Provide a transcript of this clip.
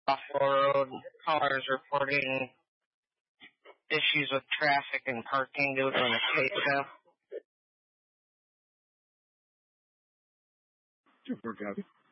Buffalo Road, callers reporting issues with traffic and parking due to an estate sale. 2-4 copy.